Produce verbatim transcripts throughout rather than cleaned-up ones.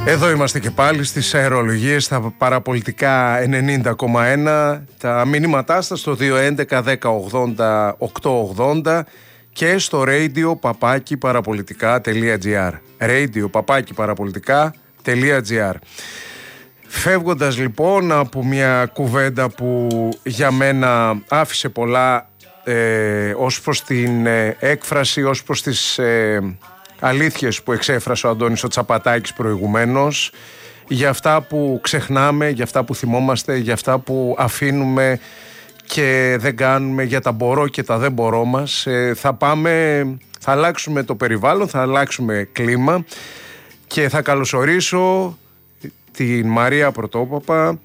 Εδώ είμαστε και πάλι στις αερολογίες, στα παραπολιτικά ενενήντα κόμμα ένα. Τα μηνύματά σας στο δύο έντεκα δέκα ογδόντα οκτακόσια ογδόντα και στο radio παπάκι παραπολιτικά.gr. radio παπάκι παραπολιτικά.gr. Φεύγοντας λοιπόν από μια κουβέντα που για μένα άφησε πολλά ε, ως προς την ε, έκφραση, ως προς τις ε, αλήθειες που εξέφρασε ο Αντώνης ο Τσαπατάκης προηγουμένως, για αυτά που ξεχνάμε, για αυτά που θυμόμαστε, για αυτά που αφήνουμε και δεν κάνουμε, για τα μπορώ και τα δεν μπορώ μας. Ε, θα πάμε, θα αλλάξουμε το περιβάλλον, θα αλλάξουμε κλίμα και θα καλωσορίσω την Μαρία Πρωτόπαπα,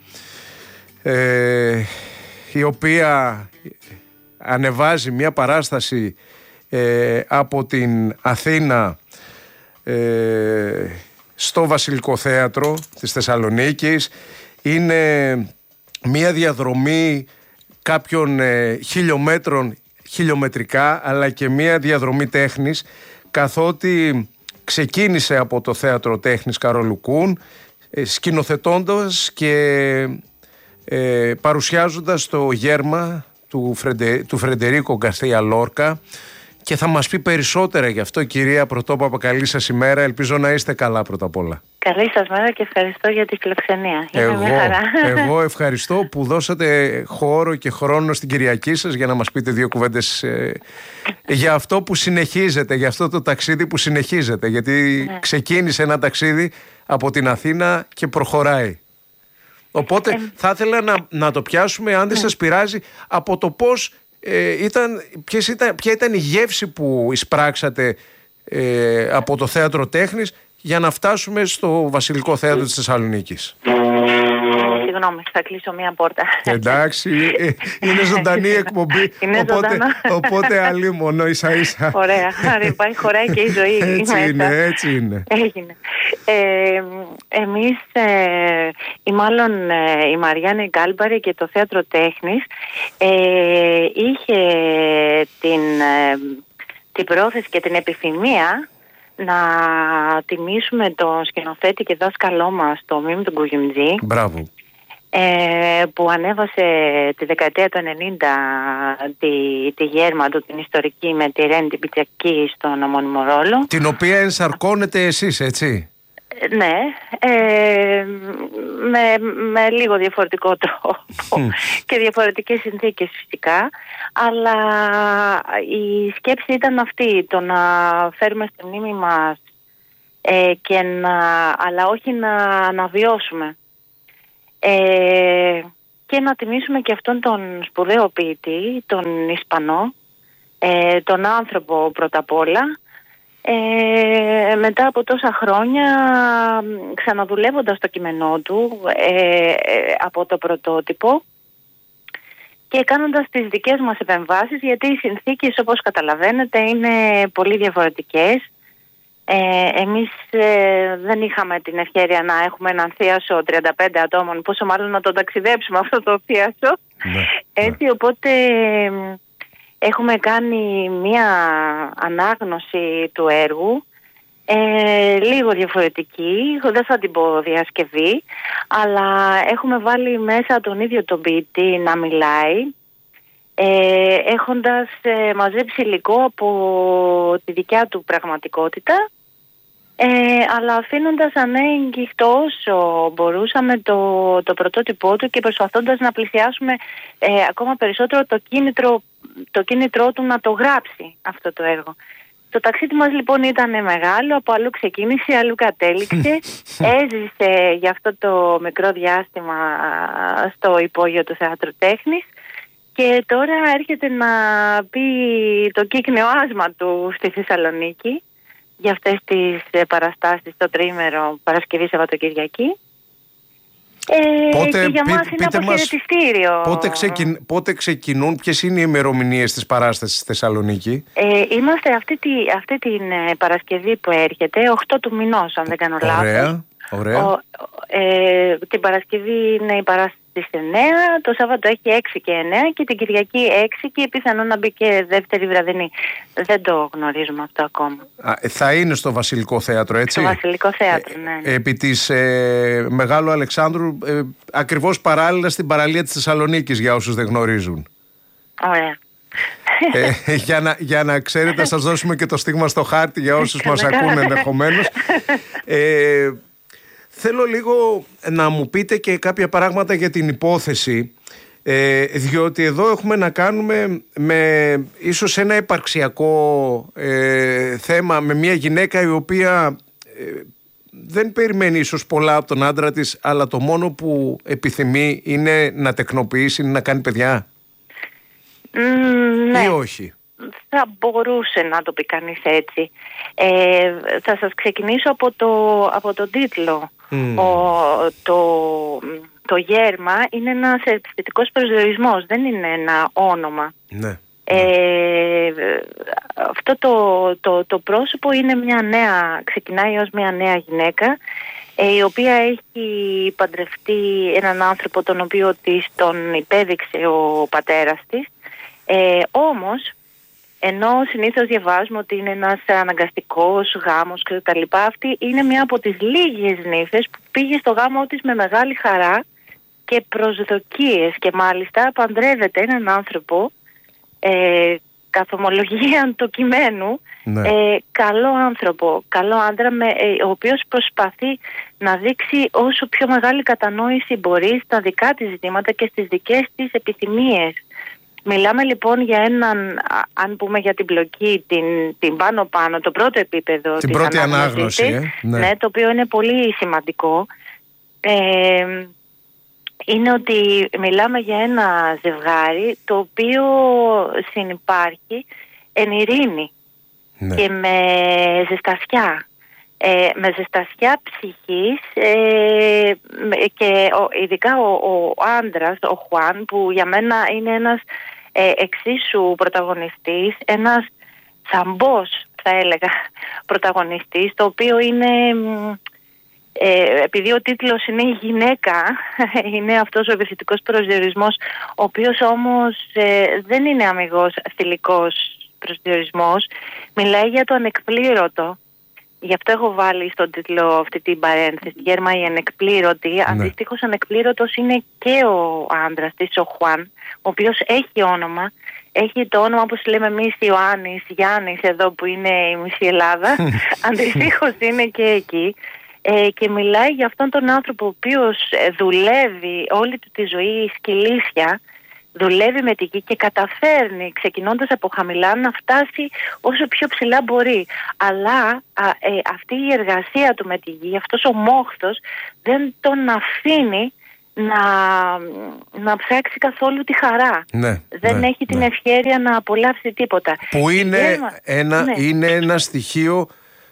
ε, η οποία ανεβάζει μια παράσταση ε, από την Αθήνα ε, στο Βασιλικό Θέατρο της Θεσσαλονίκης. Είναι μια διαδρομή κάποιων ε, χιλιόμετρων, χιλιομετρικά, αλλά και μια διαδρομή τέχνης, καθότι ξεκίνησε από το Θέατρο Τέχνης Καρόλου Κούν, σκηνοθετώντας και ε, παρουσιάζοντας το γέρμα του, Φρεντε, του Φρεντερίκο Γκαρθία Λόρκα, και θα μας πει περισσότερα γι' αυτό. Κυρία Πρωτόπαπα, καλή σας ημέρα, ελπίζω να είστε καλά πρώτα απ' όλα. Καλή σας μέρα και ευχαριστώ για τη φιλοξενία. Εγώ, μια χαρά. εγώ ευχαριστώ που δώσατε χώρο και χρόνο στην Κυριακή σας για να μας πείτε δύο κουβέντες ε, για αυτό που συνεχίζετε, για αυτό το ταξίδι που συνεχίζετε, γιατί ναι. ξεκίνησε ένα ταξίδι από την Αθήνα και προχωράει. Οπότε ε, θα ήθελα να, να το πιάσουμε, αν δεν ναι. σας πειράζει, από το πώς ε, ήταν, ήταν, ποια ήταν η γεύση που εισπράξατε ε, από το Θέατρο Τέχνης για να φτάσουμε στο Βασιλικό Θέατρο της Θεσσαλονίκης. Συγγνώμη, θα κλείσω μία πόρτα. Εντάξει, είναι ζωντανή εκπομπή, είναι οπότε, οπότε αλίμονο ίσα ίσα. Ωραία, πάει, χωράει και η ζωή. Έτσι μέσα. είναι, έτσι είναι. Έγινε. Ε, εμείς, ε, ή μάλλον ε, η Μαριάννη Γκάλμπαρη και το Θέατρο Τέχνης ε, είχε την, ε, την πρόθεση και την επιθυμία να τιμήσουμε τον σκηνοθέτη και δάσκαλό μας, το Μίμη του Γκουγιουμτζή. Μπράβο. Ε, που ανέβασε τη δεκαετία του ενενήντα τη, τη γέρμα του, την ιστορική, με τη Ρένη την Πιτσακή στον ομώνυμο ρόλο. Την οποία ενσαρκώνετε εσείς, έτσι? Ε, ναι, ε, με, με λίγο διαφορετικό τρόπο και διαφορετικές συνθήκες φυσικά, αλλά η σκέψη ήταν αυτή, το να φέρουμε στη μνήμη μας ε, και να, αλλά όχι να αναβιώσουμε. Ε, και να τιμήσουμε και αυτόν τον σπουδαίο ποιητή, τον Ισπανό, ε, τον άνθρωπο πρώτα απ' όλα, ε, μετά από τόσα χρόνια ξαναδουλεύοντας το κείμενό του ε, ε, από το πρωτότυπο και κάνοντας τις δικές μας επεμβάσεις, γιατί οι συνθήκες, όπως καταλαβαίνετε, είναι πολύ διαφορετικές. Ε, εμείς ε, δεν είχαμε την ευκαιρία να έχουμε έναν θίασο τριάντα πέντε ατόμων, πόσο μάλλον να το ταξιδέψουμε αυτό το θίασο. Ναι, έτσι, ναι. Οπότε ε, έχουμε κάνει μία ανάγνωση του έργου, ε, λίγο διαφορετική, δεν θα την πω διασκευή, αλλά έχουμε βάλει μέσα τον ίδιο τον ποιητή να μιλάει, ε, έχοντας ε, μαζέψει υλικό από τη δικιά του πραγματικότητα, ε, αλλά αφήνοντας ανέγκυχτο όσο μπορούσαμε το, το πρωτότυπό του και προσπαθώντας να πλησιάσουμε ε, ακόμα περισσότερο το κίνητρο, το κίνητρό του να το γράψει αυτό το έργο. Το ταξίδι μας λοιπόν ήταν μεγάλο, από αλλού ξεκίνησε, αλλού κατέληξε. Έζησε για αυτό το μικρό διάστημα στο υπόγειο του Θεάτρου Τέχνης και τώρα έρχεται να πει το κύκνιο άσμα του στη Θεσσαλονίκη για αυτές τις παραστάσεις το τριήμερο Παρασκευή Σαββατοκυριακή. Ε, πότε, και για πεί, μας είναι αποχαιρετιστήριο. Πότε, ξεκιν, πότε ξεκινούν, ποιες είναι οι ημερομηνίες της παράστασης στη Θεσσαλονίκη? Ε, είμαστε αυτή, τη, αυτή την Παρασκευή που έρχεται, οκτώ του μηνός, αν δεν κάνω λάθος. Ωραία. Ο, ε, την Παρασκευή είναι η παράσταση στις εννέα, το Σάββατο έχει έξι και εννέα και την Κυριακή έξι και πιθανόν να μπει και δεύτερη βραδινή. Δεν το γνωρίζουμε αυτό ακόμα. Α, θα είναι στο Βασιλικό Θέατρο, έτσι? Στο Βασιλικό Θέατρο, ναι. ναι. Επί της ε, Μεγάλου Αλεξάνδρου, ε, ακριβώς παράλληλα στην παραλία της Θεσσαλονίκης, για όσους δεν γνωρίζουν. Ωραία. Ε, για, να, για να ξέρετε, θα σας δώσουμε και το στίγμα στο χάρτη για όσους μας ακούν ενδεχομένως. Ε, θέλω λίγο να μου πείτε και κάποια πράγματα για την υπόθεση, ε, διότι εδώ έχουμε να κάνουμε με ίσως ένα υπαρξιακό ε, θέμα, με μια γυναίκα η οποία ε, δεν περιμένει ίσως πολλά από τον άντρα της, αλλά το μόνο που επιθυμεί είναι να τεκνοποιήσει, να κάνει παιδιά. Mm, ναι. Ή όχι? Θα μπορούσε να το πει κανείς έτσι. Ε, θα σας ξεκινήσω από το, από τον τίτλο. Mm. Ο, το, το γέρμα είναι ένας αισθητικός προσδιορισμός, δεν είναι ένα όνομα. Ναι. Ε, αυτό το, το, το πρόσωπο είναι μια νέα, ξεκινάει ως μια νέα γυναίκα, ε, η οποία έχει παντρευτεί έναν άνθρωπο τον οποίο της τον υπέδειξε ο πατέρας της. Ε, όμως, ενώ συνήθως διαβάζουμε ότι είναι ένας αναγκαστικός γάμος και τα λοιπά, αυτή είναι μια από τις λίγες νύφες που πήγε στο γάμο της με μεγάλη χαρά και προσδοκίες και μάλιστα παντρεύεται έναν άνθρωπο, ε, καθ' ομολογία του κειμένου, ναι. ε, καλό άνθρωπο, καλό άντρα, με, ε, ο οποίος προσπαθεί να δείξει όσο πιο μεγάλη κατανόηση μπορεί στα δικά της ζητήματα και στις δικές της επιθυμίες. Μιλάμε λοιπόν για έναν, αν πούμε για την πλοκή, την, την πάνω-πάνω, το πρώτο επίπεδο την της πρώτη ανάγνωση, ε? ναι. ναι, το οποίο είναι πολύ σημαντικό. Ε, είναι ότι μιλάμε για ένα ζευγάρι το οποίο συνυπάρχει εν ειρήνη, ναι. και με ζεστασιά. Ε, με ζεστασιά ψυχής, ε, και ο, ειδικά ο, ο άντρας, ο Χουάν, που για μένα είναι ένας ε, εξίσου πρωταγωνιστής, ένας θαμπός θα έλεγα πρωταγωνιστής, το οποίο είναι, ε, επειδή ο τίτλος είναι η γυναίκα, είναι αυτός ο ευαισθητικός προσδιορισμός, ο οποίος όμως ε, δεν είναι αμιγώς θηλυκός προσδιορισμός, μιλάει για το ανεκπλήρωτο. Γι' αυτό έχω βάλει στον τίτλο αυτή την παρένθεση, γέρμα η ανεκπλήρωτη. Ναι. Αντίστοιχος ανεκπλήρωτος είναι και ο άντρας της, ο Χουάν, ο οποίος έχει όνομα. Έχει το όνομα, όπως λέμε εμείς, Ιωάννης, Γιάννης, εδώ που είναι η μισή Ελλάδα. Αντιστοίχως είναι και εκεί. Ε, και μιλάει για αυτόν τον άνθρωπο, ο οποίος δουλεύει όλη του τη ζωή σκυλίσια, δουλεύει με τη γη και καταφέρνει, ξεκινώντας από χαμηλά, να φτάσει όσο πιο ψηλά μπορεί. Αλλά α, ε, αυτή η εργασία του με τη γη, αυτός ο μόχθος, δεν τον αφήνει να, να ψάξει καθόλου τη χαρά. Ναι, δεν ναι, έχει την ναι. ευχέρεια να απολαύσει τίποτα. Που είναι, Γέρμα, ένα, ναι. είναι ένα στοιχείο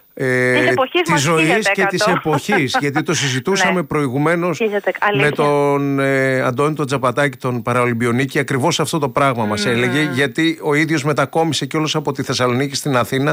Ε, της ζωής και της εποχής, γιατί το συζητούσαμε ναι. προηγουμένως με τον ε, Αντώνη τον Τζαπατάκη, τον Παραολυμπιονίκη, ακριβώς αυτό το πράγμα mm. μας έλεγε, γιατί ο ίδιος μετακόμισε κιόλας από τη Θεσσαλονίκη στην Αθήνα,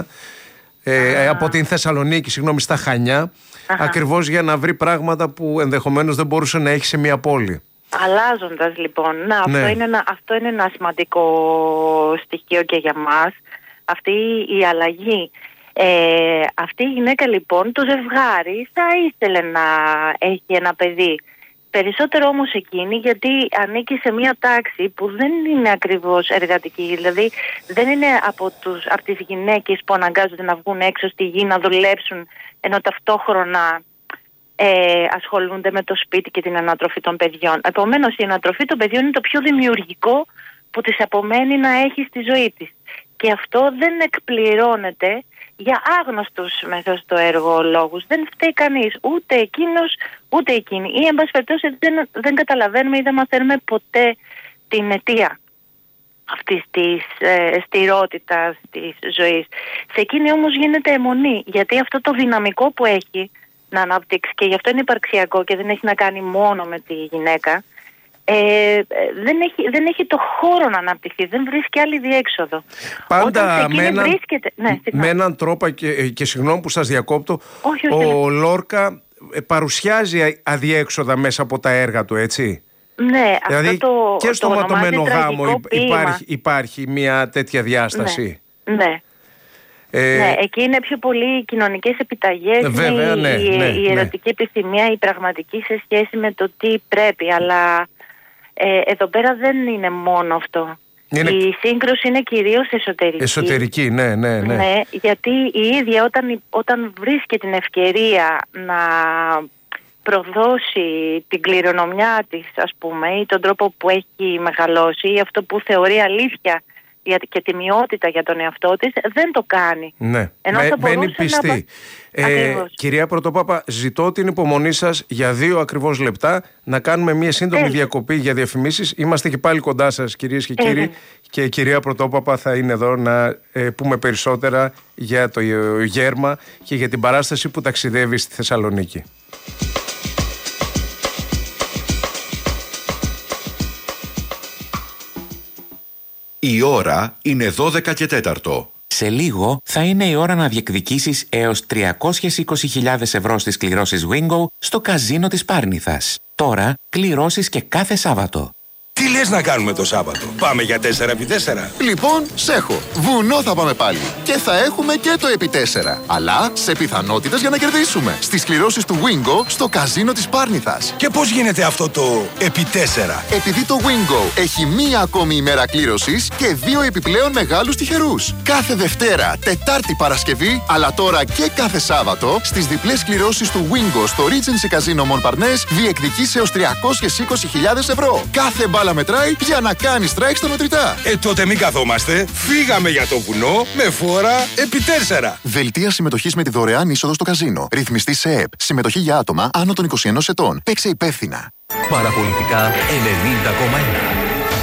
ε, ah. από την Θεσσαλονίκη, συγγνώμη, στα Χανιά, ah. ακριβώς για να βρει πράγματα που ενδεχομένως δεν μπορούσε να έχει σε μια πόλη. Αλλάζοντας λοιπόν, να, αυτό, ναι. είναι ένα, αυτό είναι ένα σημαντικό στοιχείο και για μας, αυτή η αλλαγή. Ε, αυτή η γυναίκα λοιπόν, το ζευγάρι, θα ήθελε να έχει ένα παιδί. Περισσότερο όμως εκείνη, γιατί ανήκει σε μια τάξη που δεν είναι ακριβώς εργατική. Δηλαδή δεν είναι από, τους, από τις γυναίκες που αναγκάζονται να βγουν έξω στη γη να δουλέψουν, ενώ ταυτόχρονα ε, ασχολούνται με το σπίτι και την ανατροφή των παιδιών. Επομένως η ανατροφή των παιδιών είναι το πιο δημιουργικό που της απομένει να έχει στη ζωή της. Και αυτό δεν εκπληρώνεται για άγνωστους μέσα στο έργο λόγους. Δεν φταίει κανείς, ούτε εκείνος ούτε εκείνη. Ή εν πάση περιπτώσει δεν, δεν καταλαβαίνουμε ή δεν μαθαίνουμε ποτέ την αιτία αυτής της ε, στηρότητας της ζωής. Σε εκείνη όμως γίνεται αιμονή, γιατί αυτό το δυναμικό που έχει να αναπτύξει, και γι' αυτό είναι υπαρξιακό και δεν έχει να κάνει μόνο με τη γυναίκα, Ε, δεν, έχει, δεν έχει το χώρο να αναπτυχθεί, δεν βρίσκει άλλη διέξοδο. Πάντα με, ένα, βρίσκεται... ναι, με έναν τρόπο, και, και συγγνώμη που σας διακόπτω, όχι, όχι, ο Λόρκα παρουσιάζει αδιέξοδα μέσα από τα έργα του, έτσι. Ναι, δηλαδή αυτό το, και στο ματωμένο γάμο υπάρχει, υπάρχει μια τέτοια διάσταση. Ναι, ναι. Ε, ναι, εκεί είναι πιο πολύ οι κοινωνικές επιταγές, βέβαια, είναι ναι, η, ναι, η ερωτική ναι. επιθυμία, η πραγματική σε σχέση με το τι πρέπει, αλλά ε, εδώ πέρα δεν είναι μόνο αυτό. Είναι... Η σύγκρουση είναι κυρίως εσωτερική. Εσωτερική, ναι, ναι, ναι. ναι γιατί η ίδια όταν, όταν βρίσκει την ευκαιρία να προδώσει την κληρονομιά της, ας πούμε, ή τον τρόπο που έχει μεγαλώσει, ή αυτό που θεωρεί αλήθεια και τιμιότητα για τον εαυτό της, δεν το κάνει. Ναι, ενώ θα μένει πιστή. Να... Ε, κυρία Πρωτοπάπα, ζητώ την υπομονή σας για δύο ακριβώς λεπτά να κάνουμε μια σύντομη Έχει. διακοπή για διαφημίσεις. Είμαστε και πάλι κοντά σας, κυρίες και κύριοι. Έχει. Και η κυρία Πρωτοπάπα θα είναι εδώ να ε, πούμε περισσότερα για το γέρμα και για την παράσταση που ταξιδεύει στη Θεσσαλονίκη. Η ώρα είναι δώδεκα και τέταρτο. Σε λίγο θα είναι η ώρα να διεκδικήσεις έως τριακόσιες είκοσι χιλιάδες ευρώ στις κληρώσεις Wingo στο καζίνο της Πάρνηθας. Τώρα κληρώσεις και κάθε Σάββατο. Τι λες να κάνουμε το Σάββατο? Πάμε για τέσσερα επί τέσσερα. Λοιπόν, σ' έχω. Βουνό θα πάμε πάλι. Και θα έχουμε και το επί τέσσερα. Αλλά σε πιθανότητες για να κερδίσουμε. Στις κληρώσεις του Wingo στο καζίνο της Πάρνηθας. Και πώς γίνεται αυτό το επί τέσσερα? Επειδή το Wingo έχει μία ακόμη ημέρα κλήρωσης και δύο επιπλέον μεγάλους τυχερούς. Κάθε Δευτέρα, Τετάρτη, Παρασκευή, αλλά τώρα και κάθε Σάββατο, στις διπλές κληρώσεις του Wingo στο Regency Casino Montparnasse διεκδικείς έως τριακόσιες είκοσι χιλιάδες ευρώ. Κάθε μπάλα μετράει για να κάνει strike στα μετρητά. Ε, τότε μην καθόμαστε. Φύγαμε για το βουνό με φόρα επί τέσσερα. Δελτία συμμετοχής με τη δωρεάν είσοδο στο καζίνο. Ρυθμιστή σε ΕΕΠ. Συμμετοχή για άτομα άνω των είκοσι ενός ετών. Παίξε υπεύθυνα. Παραπολιτικά ενενήντα κόμμα ένα.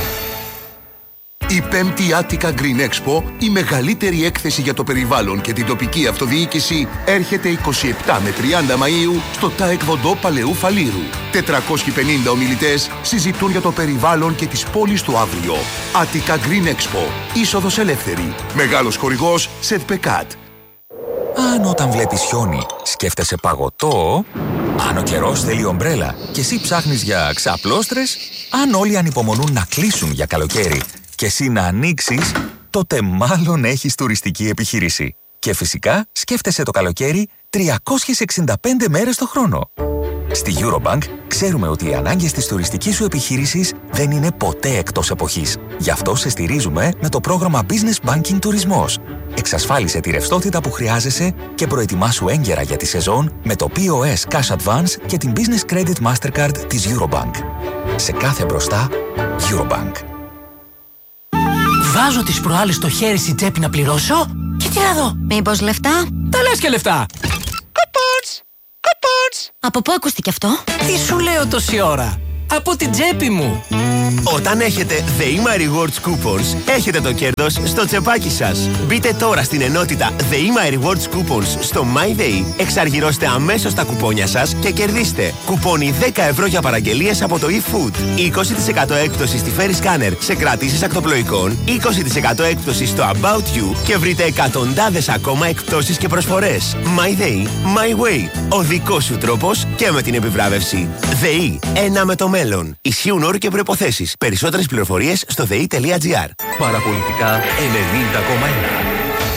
Η πέμπτη Attica Green Expo, η μεγαλύτερη έκθεση για το περιβάλλον και την τοπική αυτοδιοίκηση, έρχεται εικοστή εβδόμη με τριάντα Μαΐου στο Ταεκβοντό Παλαιού Φαλήρου. τετρακόσιοι πενήντα ομιλητές συζητούν για το περιβάλλον και τις πόλεις του αύριο. Attica Green Expo, είσοδος ελεύθερη. Μεγάλος χορηγός Σετπεκάτ. Αν όταν βλέπεις χιόνι σκέφτεσαι παγωτό, αν ο καιρός θέλει ομπρέλα και εσύ ψάχνεις για ξαπλώστρες, αν όλοι ανυπομονούν να κλείσουν για καλοκαίρι και εσύ να ανοίξεις, τότε μάλλον έχεις τουριστική επιχείρηση. Και φυσικά σκέφτεσαι το καλοκαίρι τριακόσιες εξήντα πέντε μέρες το χρόνο. Στη Eurobank ξέρουμε ότι οι ανάγκες της τουριστικής σου επιχείρησης δεν είναι ποτέ εκτός εποχής. Γι' αυτό σε στηρίζουμε με το πρόγραμμα Business Banking Τουρισμός. Εξασφάλισε τη ρευστότητα που χρειάζεσαι και προετοιμάσου έγκαιρα για τη σεζόν με το πι ο ες Cash Advance και την Business Credit Mastercard της Eurobank. Σε κάθε μπροστά, Eurobank. Βάζω τις προάλλες το χέρι στην τσέπη να πληρώσω και τι να δω. Μήπως λεφτά? Τα λες και λεφτά. Coupons! Coupons! Από πού ακούστηκε αυτό? Τι σου λέω τόση ώρα? Από την τσέπη μου. Όταν έχετε The My Rewards Coupons, έχετε το κέρδος στο τσεπάκι σας. Μπείτε τώρα στην ενότητα The My Rewards Coupons στο MyDay, εξαργυρώστε αμέσως τα κουπόνια σας και κερδίστε κουπόνι δέκα ευρώ για παραγγελίες από το eFood, είκοσι τοις εκατό έκπτωση στη Ferry Scanner σε κρατήσεις ακτοπλοϊκών, είκοσι τοις εκατό έκπτωση στο About You και βρείτε εκατοντάδες ακόμα εκπτώσεις και προσφορές. MyDay, My Way, ο δικός σου τρόπος και με την επιβράβευση. ΔΕΗ, ένα με το μέλλον. Ισχύουν όροι και προϋποθέσεις. Περισσότερες πληροφορίες στο δε ι τελεία τζι άρ. Παραπολιτικά ενενήντα κόμμα ένα.